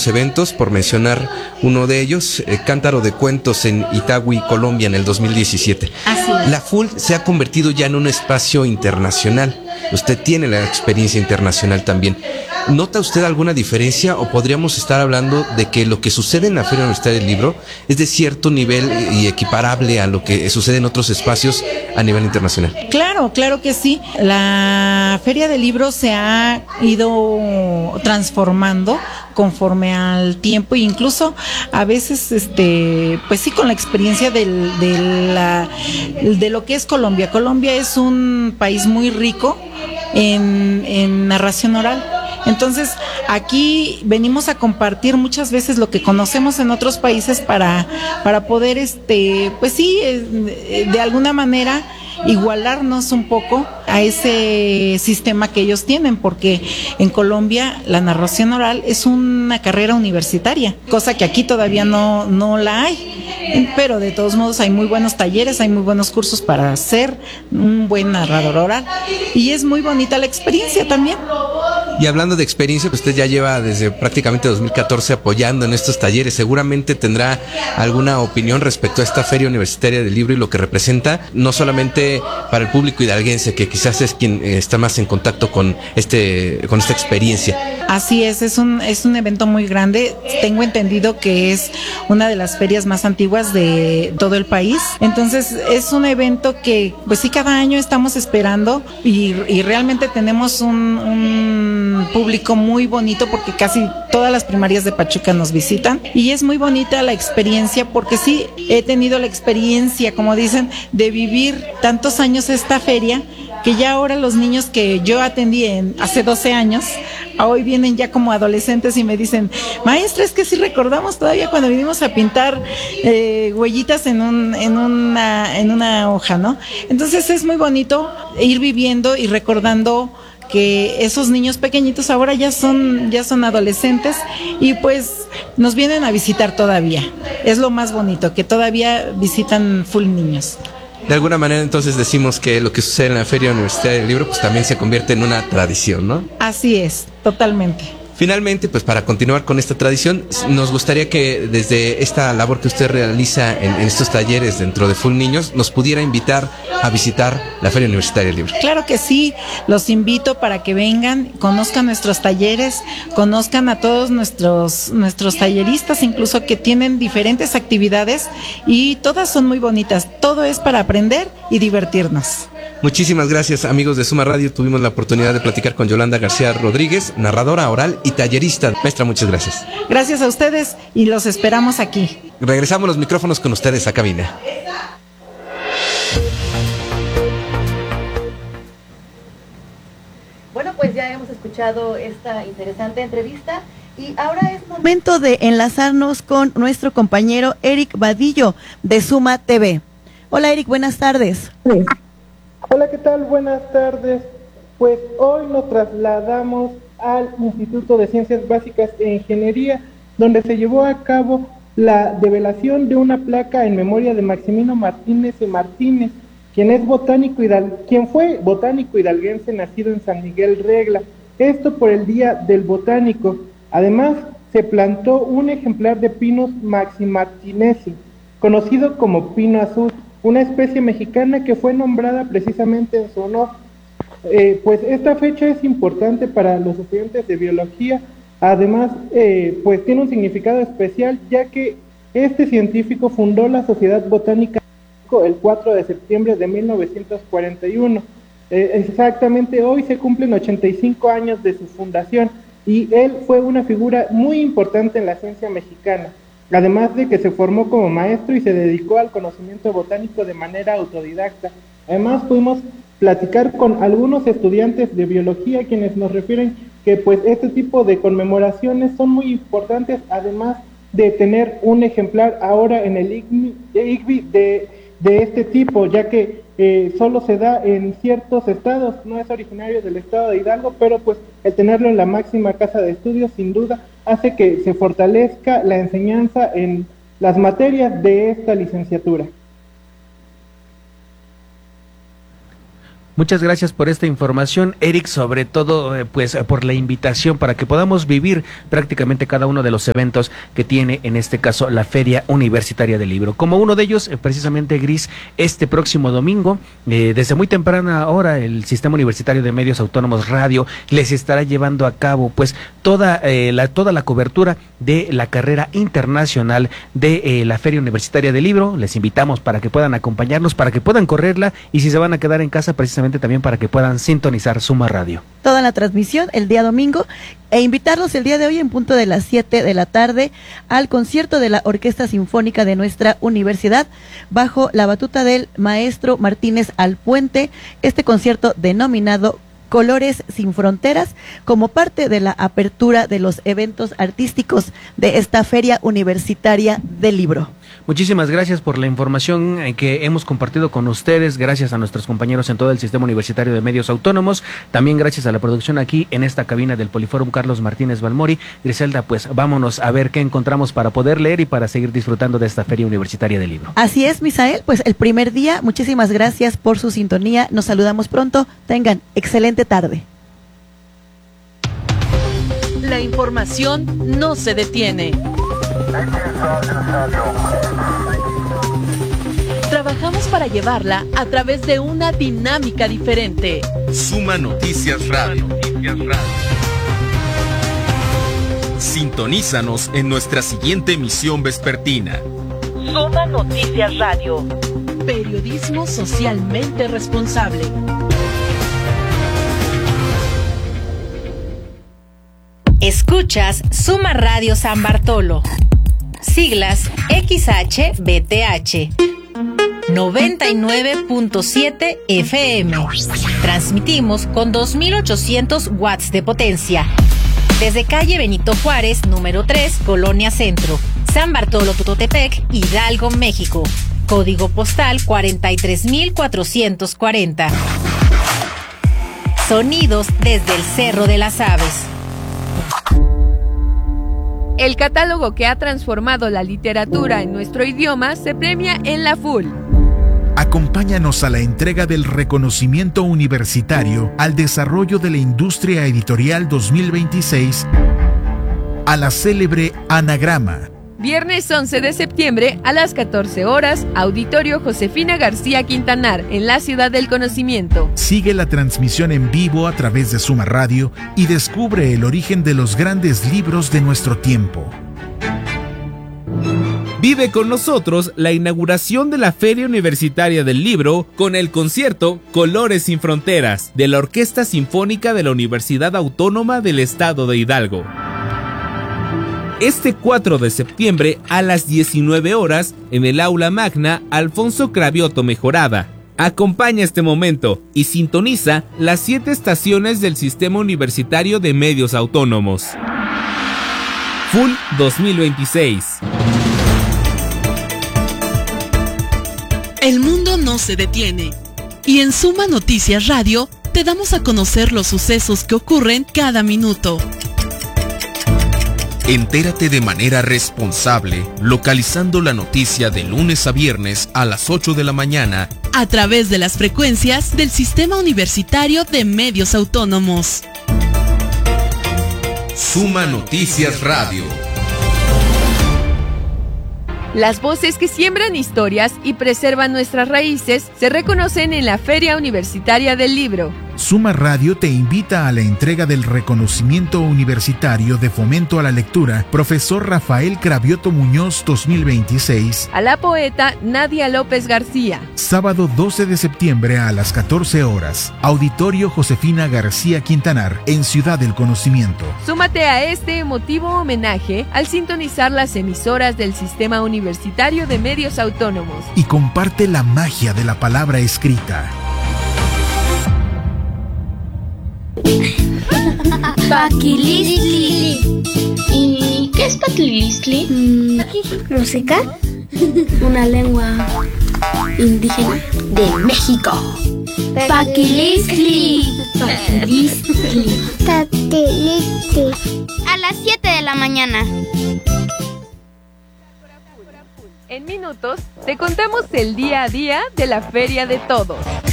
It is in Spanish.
otros eventos, por mencionar uno de ellos, Cántaro de Cuentos en Itagüí, Colombia, en el 2017. Así es. La FUL se ha convertido ya en un espacio internacional. Usted tiene la experiencia internacional también. ¿Nota usted alguna diferencia o podríamos estar hablando de que lo que sucede en la Feria Universitaria del Libro es de cierto nivel y equiparable a lo que sucede en otros espacios a nivel internacional? Claro que sí. La Feria del Libro se ha ido transformando conforme al tiempo e incluso a veces pues sí, con la experiencia de lo que es Colombia. Colombia es un país muy rico en narración oral. Entonces, aquí venimos a compartir muchas veces lo que conocemos en otros países para poder, pues sí, de alguna manera igualarnos un poco a ese sistema que ellos tienen, porque en Colombia la narración oral es una carrera universitaria, cosa que aquí todavía no la hay, pero de todos modos hay muy buenos talleres, hay muy buenos cursos para ser un buen narrador oral y es muy bonita la experiencia también. Y hablando de experiencia, pues usted ya lleva desde prácticamente 2014 apoyando en estos talleres. Seguramente tendrá alguna opinión respecto a esta Feria Universitaria del Libro y lo que representa, no solamente para el público hidalguense, que quizás es quien está más en contacto con esta experiencia. Así es un evento muy grande. Tengo entendido que es una de las ferias más antiguas de todo el país. Entonces es un evento que pues sí, cada año estamos esperando y realmente tenemos un público muy bonito porque casi todas las primarias de Pachuca nos visitan y es muy bonita la experiencia porque sí, he tenido la experiencia, como dicen, de vivir tantos años esta feria que ya ahora los niños que yo atendí hace 12 años, hoy vienen ya como adolescentes y me dicen, maestra, es que sí recordamos todavía cuando vinimos a pintar huellitas en una hoja, ¿no? Entonces es muy bonito ir viviendo y recordando que esos niños pequeñitos ahora ya son adolescentes y pues nos vienen a visitar todavía. Es lo más bonito, que todavía visitan full niños. De alguna manera entonces decimos que lo que sucede en la Feria Universitaria del Libro pues también se convierte en una tradición, ¿no? Así es, totalmente. Finalmente, pues para continuar con esta tradición, nos gustaría que desde esta labor que usted realiza en estos talleres dentro de Full Niños, nos pudiera invitar a visitar la Feria Universitaria del Libro. Claro que sí, los invito para que vengan, conozcan nuestros talleres, conozcan a todos nuestros talleristas, incluso que tienen diferentes actividades y todas son muy bonitas. Todo es para aprender y divertirnos. Muchísimas gracias, amigos de Suma Radio. Tuvimos la oportunidad de platicar con Yolanda García Rodríguez, narradora oral y tallerista. Maestra, muchas gracias. Gracias a ustedes y los esperamos aquí. Regresamos los micrófonos con ustedes a cabina. Bueno, pues ya hemos escuchado esta interesante entrevista y ahora es momento de enlazarnos con nuestro compañero Eric Vadillo de Suma TV. Hola Eric, buenas tardes. Hola, ¿qué tal? Buenas tardes. Pues hoy nos trasladamos al Instituto de Ciencias Básicas e Ingeniería, donde se llevó a cabo la develación de una placa en memoria de Maximino Martínez y Martínez, quien fue botánico hidalguense nacido en San Miguel Regla, esto por el Día del Botánico. Además, se plantó un ejemplar de Pinus maximartinensis, conocido como pino azul, una especie mexicana que fue nombrada precisamente en su honor. Pues esta fecha es importante para los estudiantes de biología, además pues tiene un significado especial, ya que este científico fundó la Sociedad Botánica el 4 de septiembre de 1941. Exactamente hoy se cumplen 85 años de su fundación y él fue una figura muy importante en la ciencia mexicana, además de que se formó como maestro y se dedicó al conocimiento botánico de manera autodidacta. Además pudimos platicar con algunos estudiantes de biología quienes nos refieren que pues este tipo de conmemoraciones son muy importantes, además de tener un ejemplar ahora en el ICBI de este tipo, ya que solo se da en ciertos estados, no es originario del estado de Hidalgo, pero pues el tenerlo en la máxima casa de estudios sin duda hace que se fortalezca la enseñanza en las materias de esta licenciatura. Muchas gracias por esta información, Eric, sobre todo pues por la invitación para que podamos vivir prácticamente cada uno de los eventos que tiene en este caso la Feria Universitaria del Libro. Como uno de ellos, precisamente, Gris, este próximo domingo, desde muy temprana hora, el Sistema Universitario de Medios Autónomos Radio les estará llevando a cabo pues toda la cobertura de la carrera internacional de la Feria Universitaria del Libro. Les invitamos para que puedan acompañarnos, para que puedan correrla, y si se van a quedar en casa, precisamente también para que puedan sintonizar Suma Radio. Toda la transmisión el día domingo, e invitarlos el día de hoy en punto de las 7 de la tarde al concierto de la Orquesta Sinfónica de nuestra universidad bajo la batuta del maestro Martínez Alpuente, este concierto denominado Colores sin Fronteras, como parte de la apertura de los eventos artísticos de esta Feria Universitaria del Libro. Muchísimas gracias por la información que hemos compartido con ustedes, gracias a nuestros compañeros en todo el Sistema Universitario de Medios Autónomos, también gracias a la producción aquí en esta cabina del Poliforum Carlos Martínez Balmori. Griselda, pues vámonos a ver qué encontramos para poder leer y para seguir disfrutando de esta Feria Universitaria del Libro. Así es, Misael, pues el primer día, muchísimas gracias por su sintonía, nos saludamos pronto, tengan excelente tarde. La información no se detiene. Trabajamos para llevarla a través de una dinámica diferente. Suma Noticias Radio. Sintonízanos en nuestra siguiente emisión vespertina. Suma Noticias Radio. Periodismo socialmente responsable. Escuchas Suma Radio San Bartolo. Siglas XHBTH. 99.7 FM. Transmitimos con 2800 watts de potencia. Desde calle Benito Juárez, número 3, Colonia Centro, San Bartolo Tototepec, Hidalgo, México. Código postal 43440. Sonidos desde el Cerro de las Aves. El catálogo que ha transformado la literatura en nuestro idioma se premia en la FUL. Acompáñanos a la entrega del reconocimiento universitario al desarrollo de la industria editorial 2026 a la célebre Anagrama. Viernes 11 de septiembre a las 14 horas, Auditorio Josefina García Quintanar, en la Ciudad del Conocimiento. Sigue la transmisión en vivo a través de Suma Radio y descubre el origen de los grandes libros de nuestro tiempo. Vive con nosotros la inauguración de la Feria Universitaria del Libro con el concierto Colores sin Fronteras de la Orquesta Sinfónica de la Universidad Autónoma del Estado de Hidalgo. Este 4 de septiembre a las 19 horas en el Aula Magna Alfonso Cravioto Mejorada. Acompaña este momento y sintoniza las 7 estaciones del Sistema Universitario de Medios Autónomos. FUL 2026. El mundo no se detiene. Y en Suma Noticias Radio te damos a conocer los sucesos que ocurren cada minuto. Entérate de manera responsable, localizando la noticia de lunes a viernes a las 8 de la mañana a través de las frecuencias del Sistema Universitario de Medios Autónomos. Suma Noticias Radio. Las voces que siembran historias y preservan nuestras raíces se reconocen en la Feria Universitaria del Libro. Suma Radio te invita a la entrega del reconocimiento universitario de fomento a la lectura Profesor Rafael Cravioto Muñoz 2026 a la poeta Nadia López García. Sábado 12 de septiembre a las 14 horas. Auditorio Josefina García Quintanar en Ciudad del Conocimiento. Súmate a este emotivo homenaje al sintonizar las emisoras del Sistema Universitario de Medios Autónomos. Y comparte la magia de la palabra escrita. Paquilistli. ¿Y qué es Paquilistli? Música. Una lengua indígena de México. Paquilistli. Paquilistli. Paquilistli. A las 7 de la mañana. En minutos te contamos el día a día de la Feria de Todos.